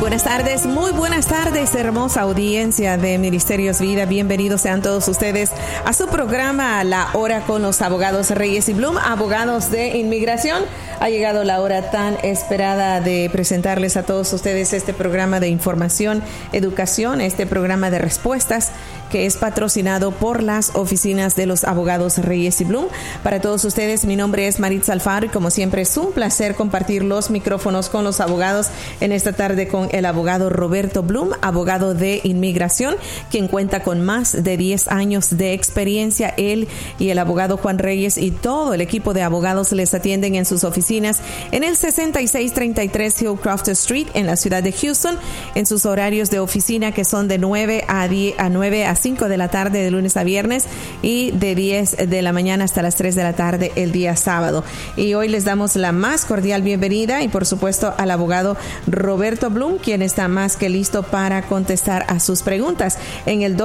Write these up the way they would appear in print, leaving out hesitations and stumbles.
Muy buenas tardes, hermosa audiencia de Ministerios Vida. Bienvenidos sean todos ustedes a su programa La Hora con los abogados Reyes y Bloom, abogados de inmigración. Ha llegado la hora tan esperada de presentarles a todos ustedes este programa de información, educación, este programa de respuestas que es patrocinado por las oficinas de los abogados Reyes y Bloom. Para todos ustedes, mi nombre es Maritza Alfaro y como siempre es un placer compartir los micrófonos con los abogados en esta tarde con el abogado Roberto Bloom, abogado de inmigración, quien cuenta con más de 10 años de experiencia. Él y el abogado Juan Reyes y todo el equipo de abogados les atienden en sus oficinas en el 6633 Hillcroft Street en la ciudad de Houston, en sus horarios de oficina que son de 9 a 5 de la tarde de lunes a viernes y de 10 de la mañana hasta las 3 de la tarde el día sábado. Y hoy les damos la más cordial bienvenida y por supuesto al abogado Roberto Bloom, quien está más que listo para contestar a sus preguntas en el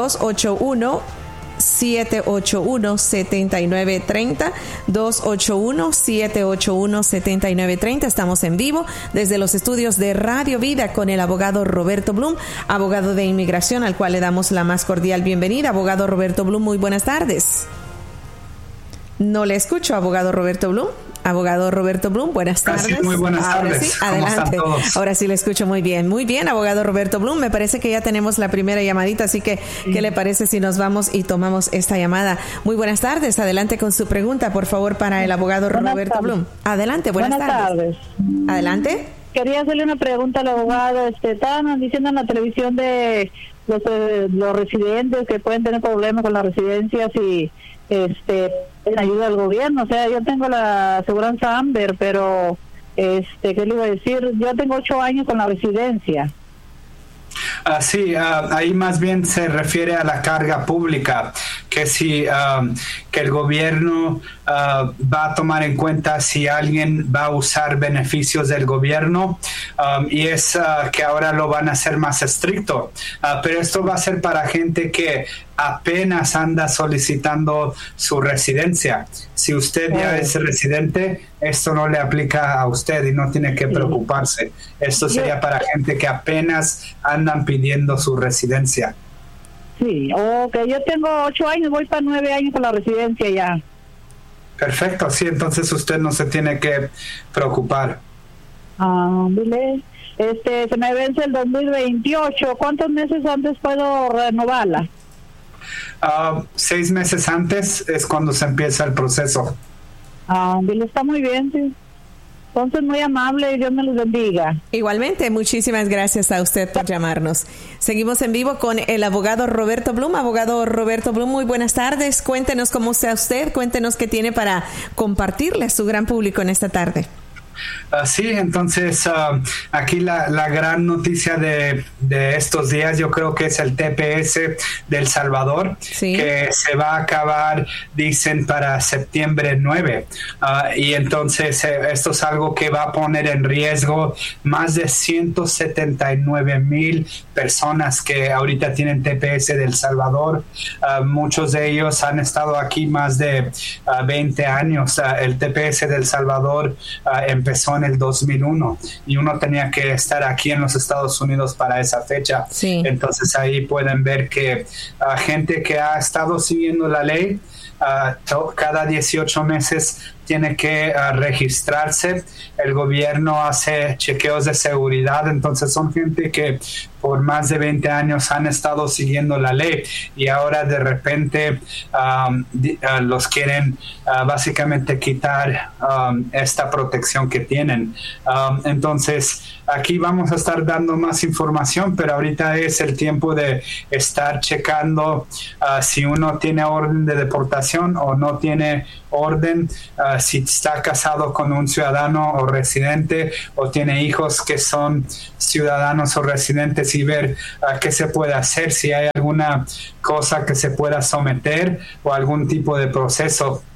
281-781-7930, 281-781-7930. Estamos en vivo desde los estudios de Radio Vida con el abogado Roberto Bloom, abogado de inmigración, al cual le damos la más cordial bienvenida. Abogado Roberto Bloom, muy buenas tardes. No le escucho, abogado Roberto Bloom. Abogado Roberto Bloom, buenas tardes. Sí, muy buenas tardes. Sí, adelante. Ahora sí le escucho muy bien. Muy bien, abogado Roberto Bloom. Me parece que ya tenemos la primera llamadita, así que, sí. ¿Qué le parece si nos vamos y tomamos esta llamada? Muy buenas tardes. Adelante con su pregunta, por favor, para el abogado Roberto Bloom. Adelante, buenas tardes. Adelante. Quería hacerle una pregunta al abogado. Estaban diciendo en la televisión de los residentes que pueden tener problemas con las residencias y en ayuda del gobierno. O sea, yo tengo la aseguranza Amber, pero ¿qué le iba a decir? Yo tengo 8 años con la residencia. Sí, ahí más bien se refiere a la carga pública, que si que el gobierno va a tomar en cuenta si alguien va a usar beneficios del gobierno, y es que ahora lo van a hacer más estricto, pero esto va a ser para gente que apenas anda solicitando su residencia. Si usted ya es residente, esto no le aplica a usted y no tiene que preocuparse. Esto sería para gente que apenas andan pidiendo su residencia. Sí, yo tengo 8 años, voy para 9 años con la residencia ya. Perfecto, sí, entonces usted no se tiene que preocupar. Dile, se me vence el 2028. ¿Cuántos meses antes puedo renovarla? 6 meses antes es cuando se empieza el proceso. Dile, está muy bien, sí. Entonces, muy amable y Dios me los bendiga. Igualmente, muchísimas gracias a usted por llamarnos. Seguimos en vivo con el abogado Roberto Bloom. Abogado Roberto Bloom, muy buenas tardes. Cuéntenos cómo está usted, cuéntenos qué tiene para compartirle a su gran público en esta tarde. Sí, entonces aquí la gran noticia de estos días yo creo que es el TPS de El Salvador, sí, que se va a acabar, dicen, para septiembre 9, y entonces esto es algo que va a poner en riesgo más de 179,000 personas que ahorita tienen TPS de El Salvador. Muchos de ellos han estado aquí más de 20 años. El TPS de El Salvador empezó en el 2001 y uno tenía que estar aquí en los Estados Unidos para esa fecha. Sí. Entonces ahí pueden ver que gente que ha estado siguiendo la ley cada 18 meses tiene que registrarse. El gobierno hace chequeos de seguridad, entonces son gente que por más de 20 años han estado siguiendo la ley y ahora de repente los quieren básicamente quitar esta protección que tienen. Entonces aquí vamos a estar dando más información, pero ahorita es el tiempo de estar checando si uno tiene orden de deportación o no tiene orden, si está casado con un ciudadano o residente o tiene hijos que son ciudadanos o residentes, y ver qué se puede hacer, si hay alguna cosa que se pueda someter o algún tipo de proceso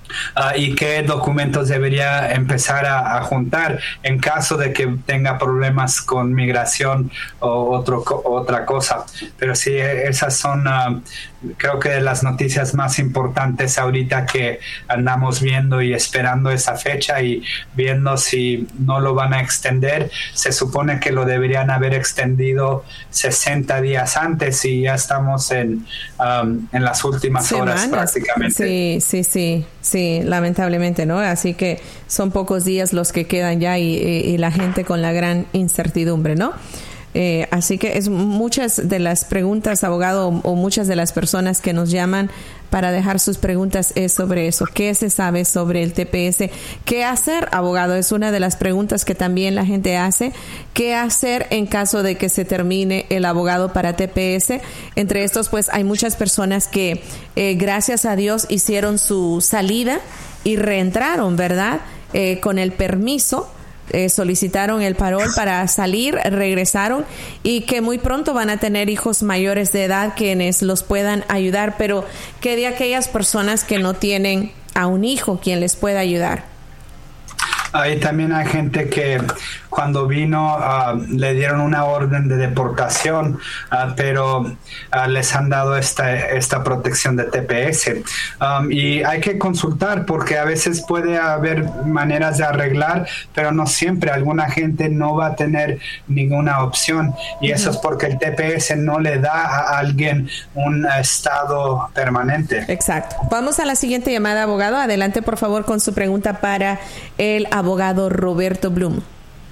y qué documentos debería empezar a juntar en caso de que tenga problemas con migración o otra cosa. Pero sí, esas son creo que las noticias más importantes ahorita que andamos viendo y esperando esa fecha y viendo si no lo van a extender. Se supone que lo deberían haber extendido 60 días antes y ya estamos en las últimas horas prácticamente. Sí, lamentablemente, ¿no? Así que son pocos días los que quedan ya y la gente con la gran incertidumbre, ¿no? Así que es muchas de las preguntas, abogado, o muchas de las personas que nos llaman para dejar sus preguntas es sobre eso. ¿Qué se sabe sobre el TPS? ¿Qué hacer, abogado? Es una de las preguntas que también la gente hace. ¿Qué hacer en caso de que se termine el abogado para TPS? Entre estos, pues, hay muchas personas que, gracias a Dios, hicieron su salida y reentraron, ¿verdad? Con el permiso. Solicitaron el parol para salir, regresaron y que muy pronto van a tener hijos mayores de edad quienes los puedan ayudar, pero ¿qué de aquellas personas que no tienen a un hijo quien les pueda ayudar? Ahí también hay gente que cuando vino le dieron una orden de deportación, pero les han dado esta protección de TPS. Y hay que consultar porque a veces puede haber maneras de arreglar, pero no siempre. Alguna gente no va a tener ninguna opción y eso es porque el TPS no le da a alguien un estado permanente. Exacto. Vamos a la siguiente llamada, abogado. Adelante, por favor, con su pregunta para el abogado Roberto Blum.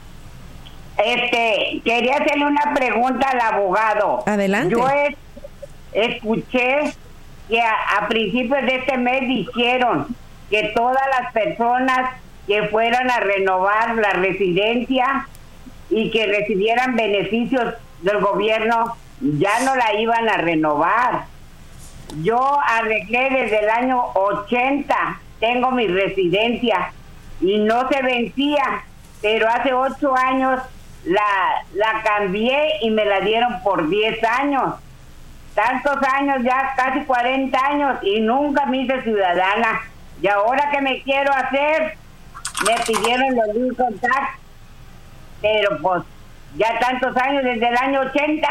Quería hacerle una pregunta al abogado. Adelante. Yo escuché que a principios de este mes dijeron que todas las personas que fueran a renovar la residencia y que recibieran beneficios del gobierno ya no la iban a renovar. Yo arreglé desde el año 80, tengo mi residencia y no se vencía, pero hace 8 años la cambié y me la dieron por 10 años. Tantos años ya, casi 40 años, y nunca me hice ciudadana. Y ahora que me quiero hacer, me pidieron los income tax, pero pues ya tantos años, desde el año 80,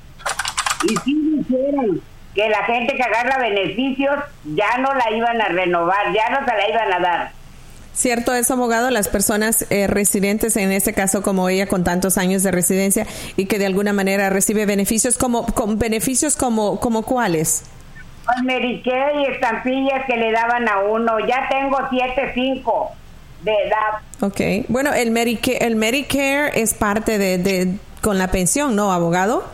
y sí dijeron que la gente que agarra beneficios ya no la iban a renovar, ya no se la iban a dar. ¿Cierto es, abogado? Las personas residentes, en este caso como ella, con tantos años de residencia y que de alguna manera recibe beneficios, como ¿cuáles? Medicare y estampillas que le daban a uno. Ya tengo 7.5 de edad. Okay. Bueno, el Medicare es parte de con la pensión, ¿no, abogado?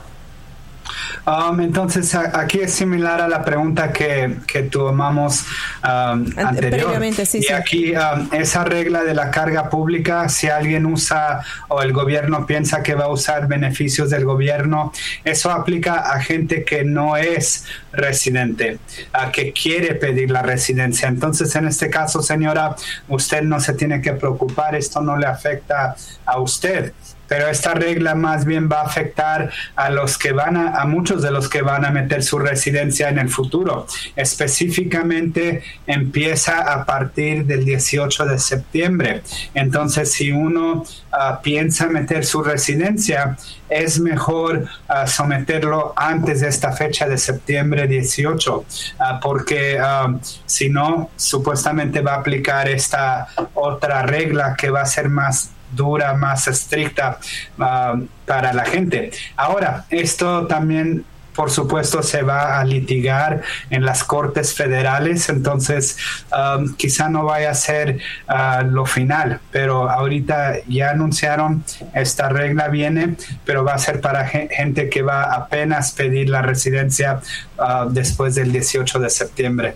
Entonces aquí es similar a la pregunta que tomamos anterior. Sí, y aquí esa regla de la carga pública, si alguien usa o el gobierno piensa que va a usar beneficios del gobierno, eso aplica a gente que no es residente, que quiere pedir la residencia. Entonces, en este caso, señora, usted no se tiene que preocupar, esto no le afecta a usted. Pero esta regla más bien va a afectar a los que a muchos de los que van a meter su residencia en el futuro. Específicamente empieza a partir del 18 de septiembre. Entonces, si uno piensa meter su residencia, es mejor someterlo antes de esta fecha de septiembre 18, porque si no, supuestamente va a aplicar esta otra regla que va a ser más dura, más estricta para la gente. Ahora, esto también, por supuesto, se va a litigar en las cortes federales, entonces quizá no vaya a ser lo final, pero ahorita ya anunciaron, esta regla viene, pero va a ser para gente que va a apenas pedir la residencia después del 18 de septiembre.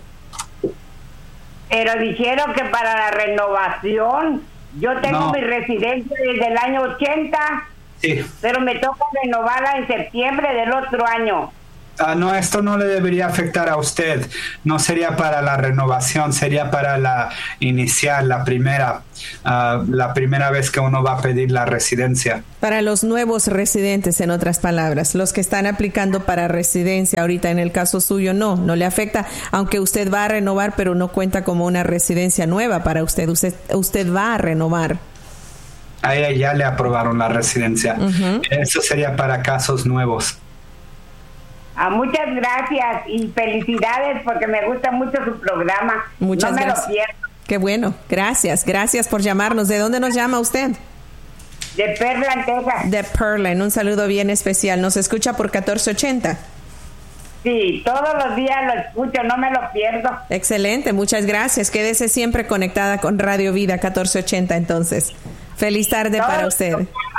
Pero dijeron que para la renovación, yo tengo mi residencia desde el año 80, sí, pero me toca renovarla en septiembre del otro año. No, esto no le debería afectar a usted. No sería para la renovación, sería para la inicial, la primera vez que uno va a pedir la residencia. Para los nuevos residentes, en otras palabras, los que están aplicando para residencia ahorita, en el caso suyo, no le afecta, aunque usted va a renovar, pero no cuenta como una residencia nueva para usted. Usted va a renovar. A ella ya le aprobaron la residencia. Uh-huh. Eso sería para casos nuevos. Muchas gracias y felicidades porque me gusta mucho su programa. Muchas gracias. No me lo pierdo. Qué bueno, gracias por llamarnos. ¿De dónde nos llama usted? De Pearland, Texas. De Pearland, un saludo bien especial. ¿Nos escucha por 1480? Sí, todos los días lo escucho, no me lo pierdo. Excelente, muchas gracias. Quédese siempre conectada con Radio Vida 1480 entonces. Feliz tarde para usted.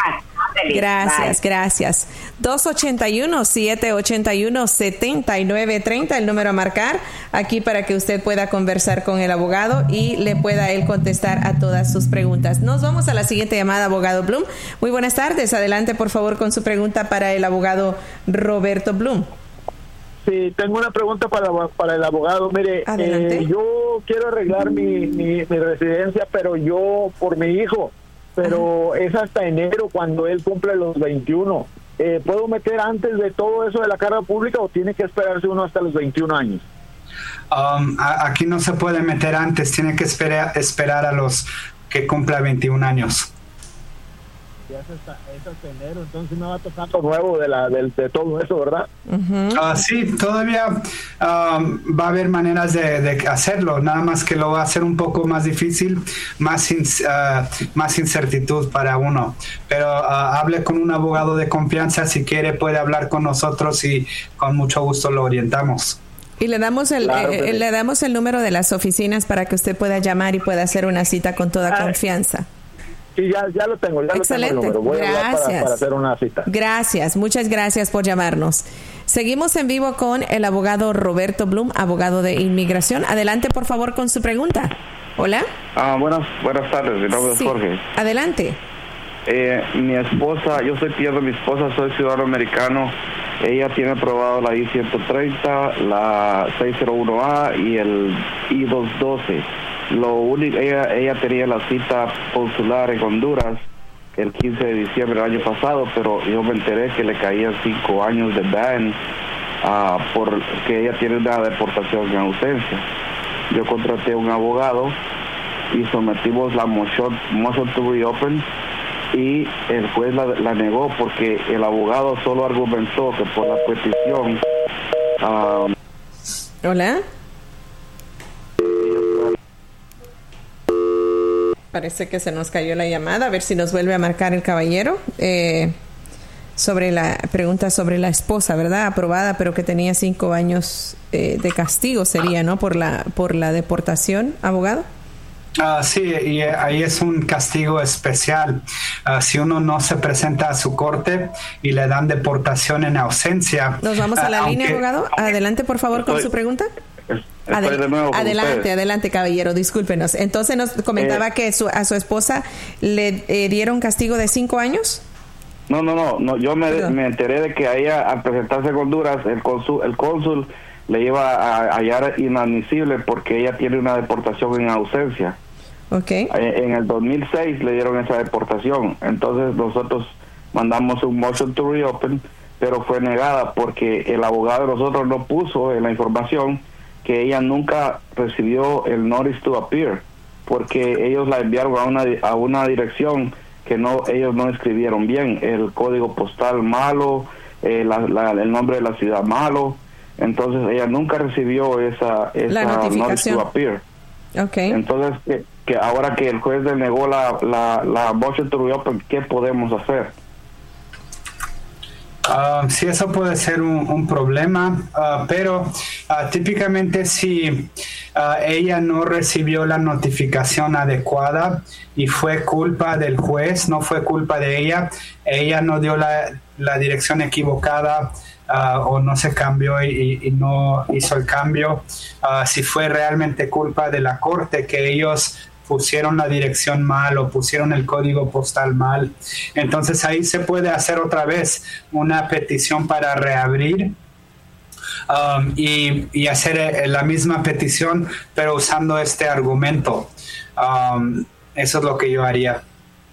Gracias. 281-781-7930, el número a marcar aquí para que usted pueda conversar con el abogado y le pueda él contestar a todas sus preguntas. Nos vamos a la siguiente llamada, abogado Bloom. Muy buenas tardes. Adelante, por favor, con su pregunta para el abogado Roberto Bloom. Sí, tengo una pregunta para el abogado. Mire, yo quiero arreglar mi residencia, pero yo por mi hijo. Pero es hasta enero cuando él cumple los 21. ¿Puedo meter antes de todo eso de la carga pública o tiene que esperarse uno hasta los 21 años? Aquí no se puede meter antes, tiene que esperar a los que cumpla 21 años. Ya es hasta enero, entonces no va a tocar lo nuevo de todo eso, ¿verdad? Uh-huh. Sí, todavía va a haber maneras de hacerlo, nada más que lo va a hacer un poco más difícil, más incertidumbre para uno. Pero hable con un abogado de confianza, si quiere puede hablar con nosotros y con mucho gusto lo orientamos. Y le damos le damos el número de las oficinas para que usted pueda llamar y pueda hacer una cita con toda confianza. Sí, ya lo tengo. Excelente. Lo tengo el número. Voy a hablar para hacer una cita. Gracias, muchas gracias por llamarnos. Seguimos en vivo con el abogado Roberto Bloom, abogado de inmigración. Adelante, por favor, con su pregunta. Hola. Buenas tardes, mi nombre es Jorge. Adelante. Mi esposa, yo soy tío de mi esposa, soy ciudadano americano. Ella tiene aprobado la I-130, la 601A y el I-212. Lo único, ella tenía la cita consular en Honduras el 15 de diciembre del año pasado, pero yo me enteré que le caían 5 años de ban porque ella tiene una deportación en ausencia. Yo contraté a un abogado y sometimos la motion to reopen y el juez la negó porque el abogado solo argumentó que por la petición. Hola. Parece que se nos cayó la llamada. A ver si nos vuelve a marcar el caballero. Sobre la pregunta sobre la esposa, ¿verdad? Aprobada, pero que tenía 5 años de castigo sería, ¿no? Por la deportación, abogado. Sí, y ahí es un castigo especial. Si uno no se presenta a su corte y le dan deportación en ausencia. Nos vamos a la línea, abogado. Adelante, por favor, con su pregunta. Adelante, caballero, discúlpenos. Entonces nos comentaba que a su esposa le dieron castigo de 5 años. No, yo me enteré de que a ella, al presentarse en Honduras, el cónsul le iba a hallar inadmisible porque ella tiene una deportación en ausencia. Okay. En el 2006 le dieron esa deportación, entonces nosotros mandamos un motion to reopen, pero fue negada porque el abogado de nosotros no puso en la información que ella nunca recibió el notice to appear, porque ellos la enviaron a una dirección que ellos no escribieron bien, el código postal malo, el nombre de la ciudad malo, entonces ella nunca recibió esa notice to appear. Okay. Entonces que ahora que el juez le negó la motion to reopen, ¿qué podemos hacer? Sí, eso puede ser un problema, pero típicamente si ella no recibió la notificación adecuada y fue culpa del juez, no fue culpa de ella no dio la dirección equivocada o no se cambió y no hizo el cambio, si fue realmente culpa de la corte que ellos pusieron la dirección mal o pusieron el código postal mal, entonces ahí se puede hacer otra vez una petición para reabrir y hacer la misma petición, pero usando este argumento. Eso es lo que yo haría.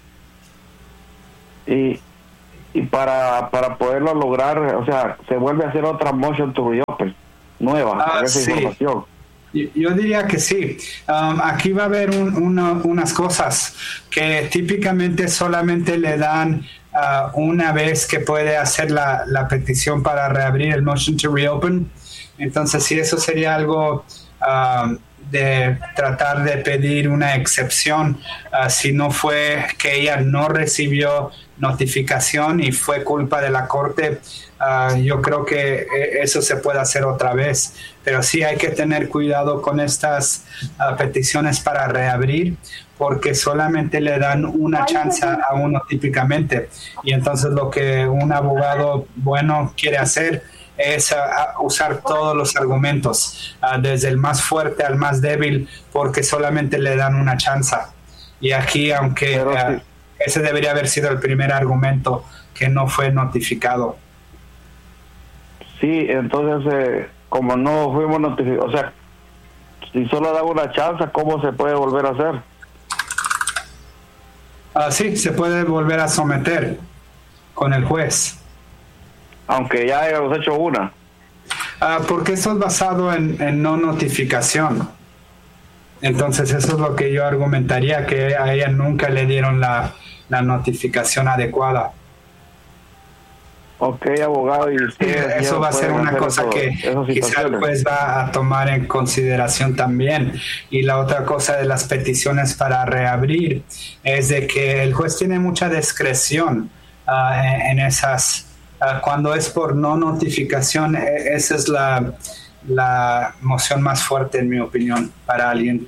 Y para poderlo lograr, o sea, se vuelve a hacer otra motion to reopen nueva, esa sí. información. Yo diría que sí. Aquí va a haber unas cosas que típicamente solamente le dan una vez que puede hacer la petición para reabrir el motion to reopen. Entonces, sí, eso sería algo de tratar de pedir una excepción si no fue que ella no recibió notificación y fue culpa de la corte. Yo creo que eso se puede hacer otra vez, pero sí hay que tener cuidado con estas peticiones para reabrir, porque solamente le dan una chance a uno típicamente, y entonces lo que un abogado bueno quiere hacer es usar todos los argumentos, desde el más fuerte al más débil, porque solamente le dan una chance. Y aquí, aunque ese debería haber sido el primer argumento que no fue notificado. Sí, entonces, como no fuimos notificados, o sea, si solo da una chance, ¿cómo se puede volver a hacer? Sí, se puede volver a someter con el juez. Aunque ya hayamos hecho una. Porque eso es basado en no notificación. Entonces eso es lo que yo argumentaría, que a ella nunca le dieron la notificación adecuada. Ok, abogado, y usted... Eso va a ser una cosa que quizá el juez va a tomar en consideración también. Y la otra cosa de las peticiones para reabrir es de que el juez tiene mucha discreción en esas... cuando es por no notificación, esa es la moción más fuerte, en mi opinión, para alguien.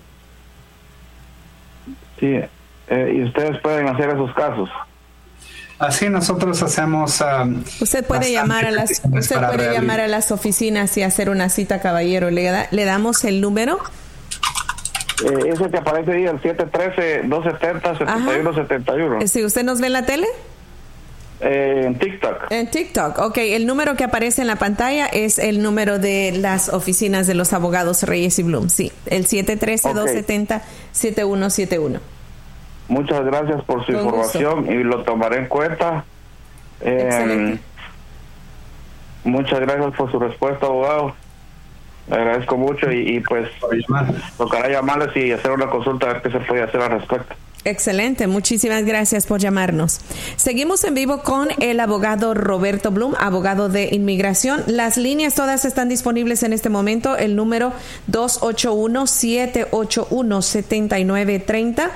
Sí, y ustedes pueden hacer esos casos. Así nosotros hacemos. Usted puede llamar a las oficinas y hacer una cita, caballero. Le damos el número. Ese que aparece ahí, el 713-270-7171. ¿Sí, usted nos ve en la tele? En TikTok. En TikTok, ok. El número que aparece en la pantalla es el número de las oficinas de los abogados Reyes y Bloom. Sí, el 713-270-7171. Muchas gracias por su información y lo tomaré en cuenta. Muchas gracias por su respuesta, abogado. Le agradezco mucho y pues tocará llamarles y hacer una consulta a ver qué se puede hacer al respecto. Excelente, muchísimas gracias por llamarnos. Seguimos en vivo con el abogado Roberto Bloom, abogado de inmigración. Las líneas todas están disponibles en este momento. El número 281-781-7930,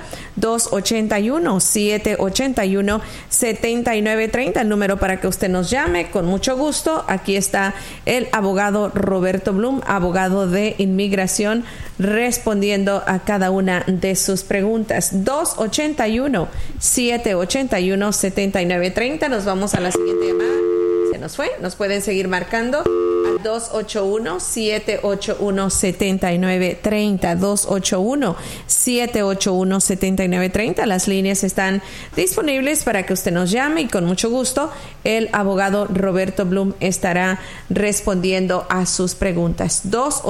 281-781-7930, el número para que usted nos llame con mucho gusto. Aquí está el abogado Roberto Bloom, abogado de inmigración, respondiendo a cada una de sus preguntas. 281-781-7930. Nos vamos a la siguiente llamada. Se nos fue. Nos pueden seguir marcando al 281-781-7930. 281-781-7930. Las líneas están disponibles para que usted nos llame y con mucho gusto el abogado Roberto Bloom estará respondiendo a sus preguntas.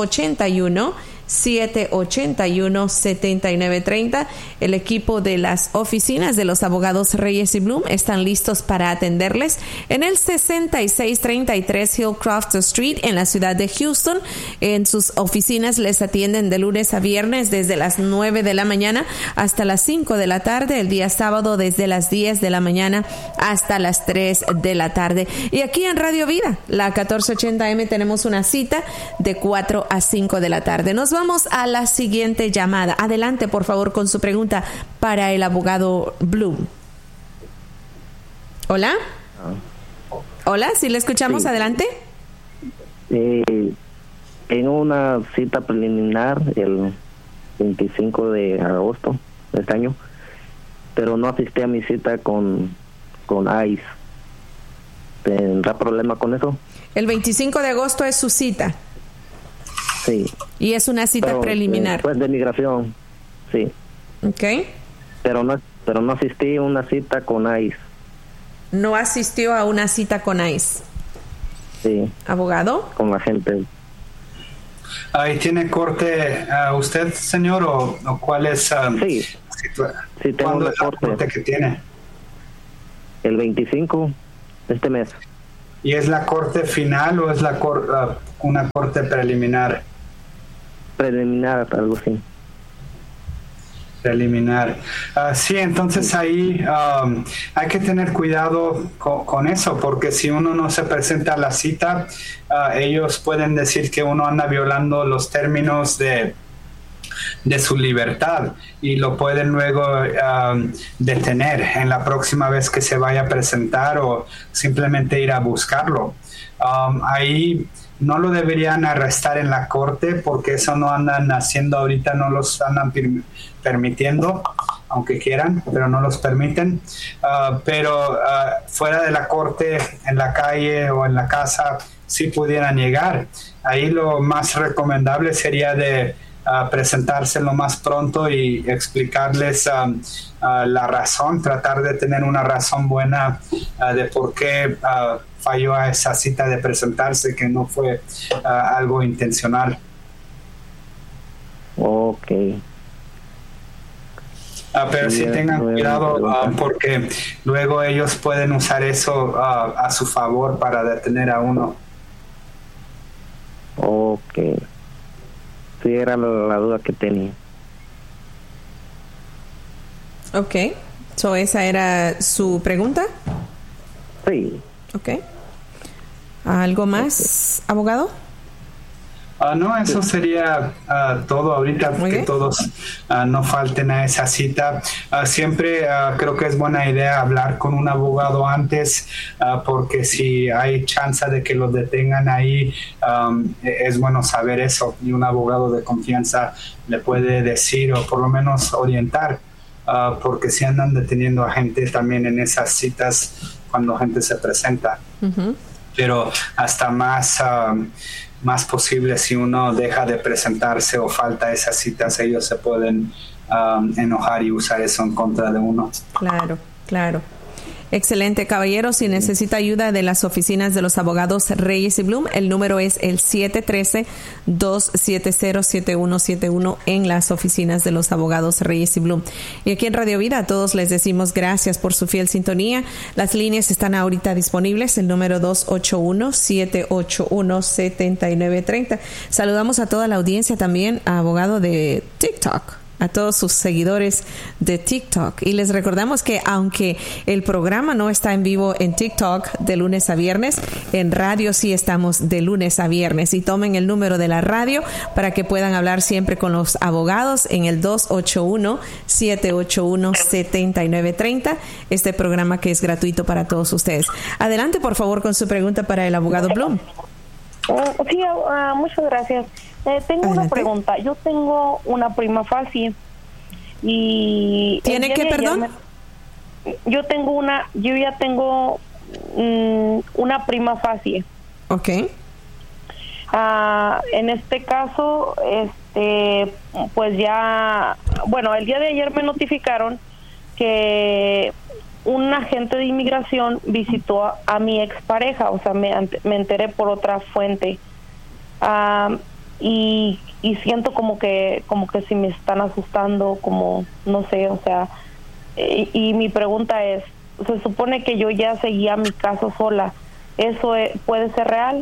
281-781-7930. El equipo de las oficinas de los abogados Reyes y Bloom están listos para atenderles en el 6633 Hillcroft Street en la ciudad de Houston. En sus oficinas les atienden de lunes a viernes desde las 9 de la mañana hasta las 5 de la tarde, el día sábado desde las 10 de la mañana hasta las 3 de la tarde. Y aquí en Radio Vida, la 1480M, tenemos una cita de 4 a 5 de la tarde. Nos vamos a la siguiente llamada. Adelante, por favor, con su pregunta para el abogado Bloom. Hola. Hola, ¿sí le escuchamos? Sí. Adelante. En una cita preliminar el 25 de agosto de este año, pero no asistí a mi cita con ICE. ¿Tendrá problema con eso? El 25 de agosto es su cita. Sí. Y es una cita preliminar. Después de migración, sí. Okay. Pero no asistí a una cita con ICE. No asistió a una cita con ICE. Sí. ¿Abogado? Con la gente. ¿Ahí tiene corte usted, señor, o cuál es? Sí. Sí, tengo ¿Cuándo una es la corte que tiene? El 25 de este mes. ¿Y es la corte final o es una corte preliminar? Preliminar, algo así. Preliminar. Sí, entonces ahí hay que tener cuidado con eso, porque si uno no se presenta a la cita, ellos pueden decir que uno anda violando los términos de su libertad y lo pueden luego detener en la próxima vez que se vaya a presentar o simplemente ir a buscarlo. Ahí no lo deberían arrestar en la corte porque eso no andan haciendo ahorita, no los andan permitiendo, aunque quieran, pero no los permiten. Pero fuera de la corte, en la calle o en la casa, sí pudieran llegar. Ahí lo más recomendable sería de presentarse lo más pronto y explicarles la razón, tratar de tener una razón buena de por qué falló a esa cita de presentarse, que no fue algo intencional. Ok. Pero sí tengan cuidado porque luego ellos pueden usar eso a su favor para detener a uno. Ok. Sí, era la duda que tenía. Ok. So, ¿esa era su pregunta? Sí. Ok. ¿Algo más, abogado? No, eso sería todo ahorita, Muy que bien. todos no falten a esa cita. Siempre creo que es buena idea hablar con un abogado antes, porque si hay chance de que los detengan ahí, es bueno saber eso, y un abogado de confianza le puede decir o por lo menos orientar, porque si andan deteniendo a gente también en esas citas cuando gente se presenta. Uh-huh. Pero hasta más posible, si uno deja de presentarse o falta esas citas, ellos se pueden enojar y usar eso en contra de uno. Claro, claro. Excelente, caballero. Si necesita ayuda de las oficinas de los abogados Reyes y Bloom, el número es el 713-270-7171 en las oficinas de los abogados Reyes y Bloom. Y aquí en Radio Vida a todos les decimos gracias por su fiel sintonía. Las líneas están ahorita disponibles, el número 281-781-7930. Saludamos a toda la audiencia también, a abogado de TikTok, a todos sus seguidores de TikTok. Y les recordamos que aunque el programa no está en vivo en TikTok de lunes a viernes, en radio sí estamos de lunes a viernes. Y tomen el número de la radio para que puedan hablar siempre con los abogados en el 281-781-7930. Este programa que es gratuito para todos ustedes. Adelante, por favor, con su pregunta para el abogado Bloom. Sí, muchas gracias. Tengo Adelante. una pregunta. Yo tengo una prima facie y... ¿Tiene qué, perdón? Yo ya tengo una prima facie. Ok. En este caso, pues ya... Bueno, el día de ayer me notificaron que un agente de inmigración visitó a mi expareja, o sea, me enteré por otra fuente. Y siento como que si me están asustando, como no sé, o sea, y mi pregunta es, se supone que yo ya seguía mi caso sola, ¿eso puede ser real?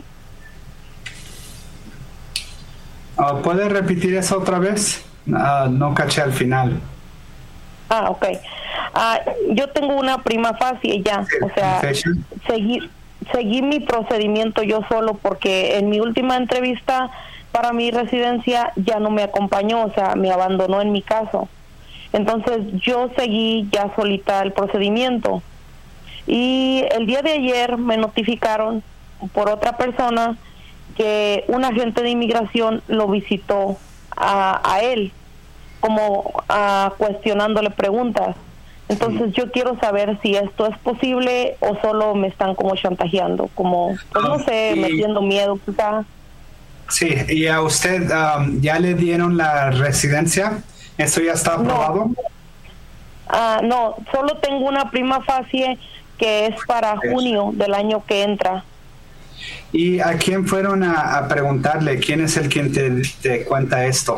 ¿Puede repetir eso otra vez? No caché al final. Ok. Yo tengo una prima facie ya, o sea, seguí mi procedimiento yo solo, porque en mi última entrevista para mi residencia ya no me acompañó, o sea, me abandonó en mi caso. Entonces yo seguí ya solita el procedimiento. Y el día de ayer me notificaron por otra persona que un agente de inmigración lo visitó a él, como cuestionándole preguntas. Entonces yo quiero saber si esto es posible o solo me están como chantajeando, como, pues no sé, metiendo miedo quizá. Sí, ¿y a usted ya le dieron la residencia? ¿Eso ya está aprobado? No, solo tengo una prima facie que es para junio del año que entra. ¿Y a quién fueron a preguntarle? ¿Quién es el quien te cuenta esto?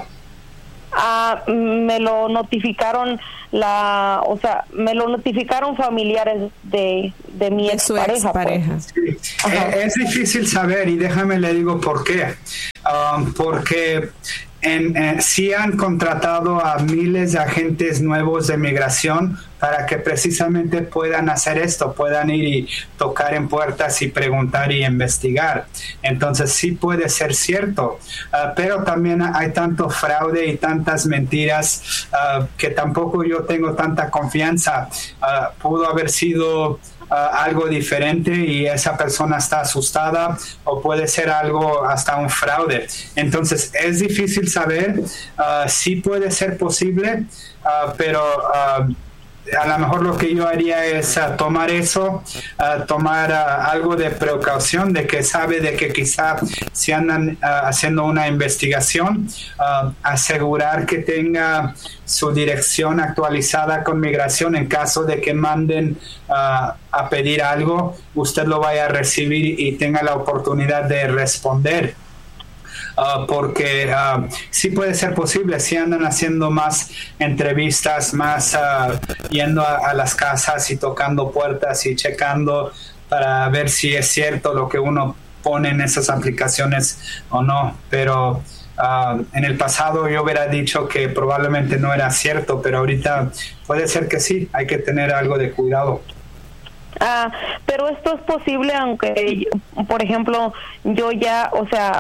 Me lo notificaron me lo notificaron familiares de mi expareja. Pues. Sí. Es difícil saber, y déjame le digo por qué. Porque sí han contratado a miles de agentes nuevos de migración para que precisamente puedan hacer esto, puedan ir y tocar en puertas y preguntar y investigar. Entonces sí puede ser cierto, pero también hay tanto fraude y tantas mentiras que tampoco yo tengo tanta confianza. Pudo haber sido algo diferente y esa persona está asustada, o puede ser algo hasta un fraude. Entonces es difícil saber. Sí puede ser posible, pero a lo mejor lo que yo haría es tomar eso, tomar algo de precaución, de que sabe de que quizá si andan haciendo una investigación, asegurar que tenga su dirección actualizada con migración. En caso de que manden a pedir algo, usted lo vaya a recibir y tenga la oportunidad de responder. Porque sí puede ser posible, si andan haciendo más entrevistas, más yendo a las casas y tocando puertas y checando para ver si es cierto lo que uno pone en esas aplicaciones o no. Pero en el pasado yo hubiera dicho que probablemente no era cierto, pero ahorita puede ser que sí. Hay que tener algo de cuidado. Pero esto es posible, aunque, por ejemplo, yo ya,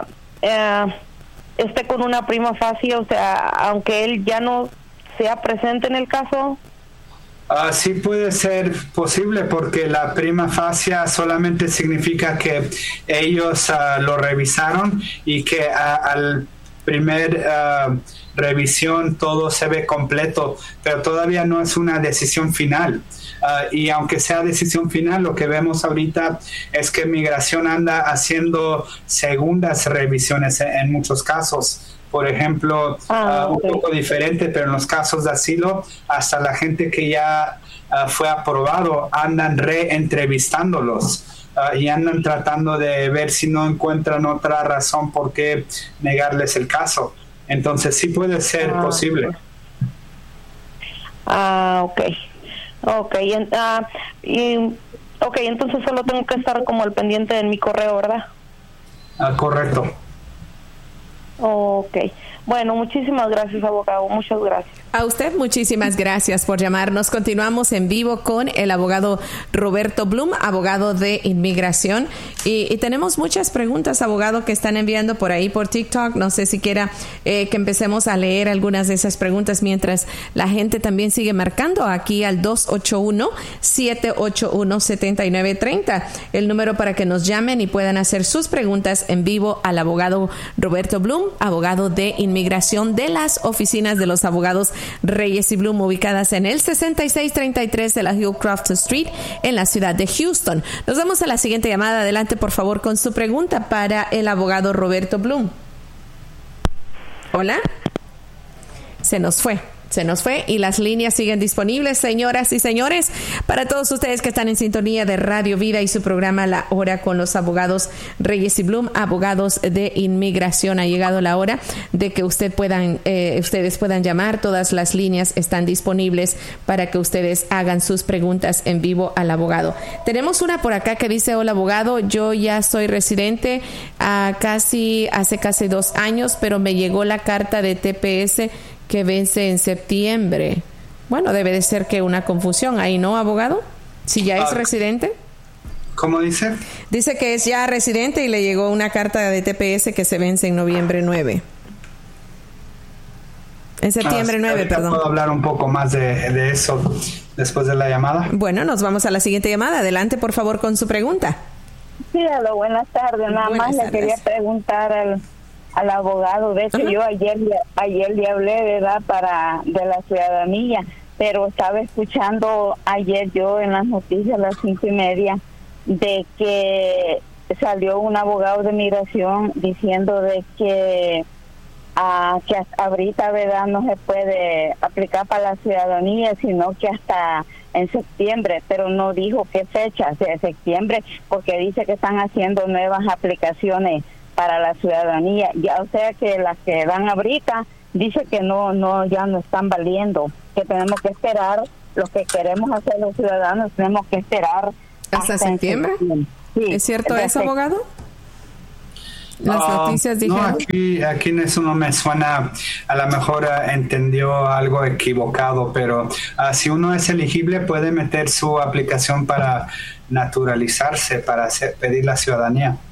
esté con una prima facie, aunque él ya no sea presente en el caso. Sí puede ser posible, porque la prima facie solamente significa que ellos lo revisaron y que al primer revisión todo se ve completo, pero todavía no es una decisión final. Y aunque sea decisión final, lo que vemos ahorita es que migración anda haciendo segundas revisiones en muchos casos. Por ejemplo, un poco diferente, pero en los casos de asilo, hasta la gente que ya fue aprobado andan reentrevistándolos. Y andan tratando de ver si no encuentran otra razón por qué negarles el caso. Entonces sí puede ser posible. Entonces solo tengo que estar como al pendiente de mi correo, ¿verdad? Correcto. Bueno, muchísimas gracias, abogado. Muchas gracias. A usted muchísimas gracias por llamarnos. Continuamos en vivo con el abogado Roberto Blum, abogado de inmigración. Y tenemos muchas preguntas, abogado, que están enviando por ahí por TikTok. No sé si quiera que empecemos a leer algunas de esas preguntas mientras la gente también sigue marcando aquí al 281-781-7930. El número para que nos llamen y puedan hacer sus preguntas en vivo al abogado Roberto Blum, abogado de inmigración de las oficinas de los abogados Reyes y Blum, ubicadas en el 6633 de la Hillcroft Street en la ciudad de Houston. Nos vamos a la siguiente llamada. Adelante, por favor, con su pregunta para el abogado Roberto Blum. Hola. Se nos fue y las líneas siguen disponibles, señoras y señores, para todos ustedes que están en sintonía de Radio Vida y su programa La Hora con los abogados Reyes y Blum, abogados de inmigración. Ha llegado la hora de que ustedes puedan llamar. Todas las líneas están disponibles para que ustedes hagan sus preguntas en vivo al abogado. Tenemos una por acá que dice: hola, abogado, yo ya soy residente hace casi 2 años, pero me llegó la carta de TPS que vence en septiembre. Bueno, debe de ser que una confusión ahí, ¿no, abogado? Si ya es residente. ¿Cómo dice? Dice que es ya residente y le llegó una carta de TPS que se vence en noviembre 9. En septiembre 9, perdón. ¿Puedo hablar un poco más de eso después de la llamada? Bueno, nos vamos a la siguiente llamada. Adelante, por favor, con su pregunta. Sí, buenas tardes. Nada más le quería preguntar al abogado. De hecho, yo ayer le hablé, ¿verdad?, de la ciudadanía, pero estaba escuchando ayer yo en las noticias a las 5:30 de que salió un abogado de migración diciendo de que que ahorita, ¿verdad?, no se puede aplicar para la ciudadanía, sino que hasta en septiembre, pero no dijo qué fecha, de septiembre, porque dice que están haciendo nuevas aplicaciones para la ciudadanía, ya, o sea que las que dan ahorita dice que ya no están valiendo, que tenemos que esperar, los que queremos hacer los ciudadanos tenemos que esperar hasta septiembre. Sí, ¿es cierto eso, abogado? Las noticias dijeron. No, aquí en eso no me suena, a lo mejor entendió algo equivocado, pero si uno es elegible puede meter su aplicación para naturalizarse, para pedir la ciudadanía.